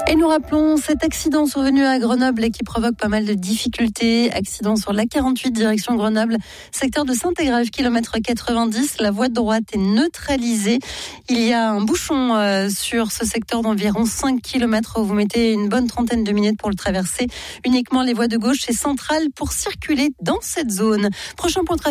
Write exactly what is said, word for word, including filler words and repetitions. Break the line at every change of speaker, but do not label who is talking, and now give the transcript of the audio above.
Et nous rappelons cet accident survenu à Grenoble et qui provoque pas mal de difficultés. Accident sur l'A quarante-huit direction Grenoble, secteur de Saint-Égrève, kilomètre quatre-vingt-dix. La voie de droite est neutralisée. Il y a un bouchon euh, sur ce secteur d'environ cinq kilomètres. Vous mettez une bonne trentaine de minutes pour le traverser. Uniquement les voies de gauche et centrales pour circuler dans cette zone. Prochain point de trafic.